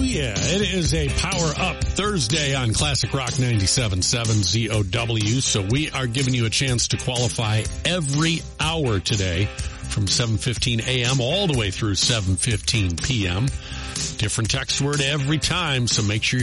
yeah. It is a Power Up Thursday on Classic Rock 97.7 ZOW. So we are giving you a chance to qualify every hour today from 7:15 a.m. all the way through 7:15 p.m. Different text word every time, so make sure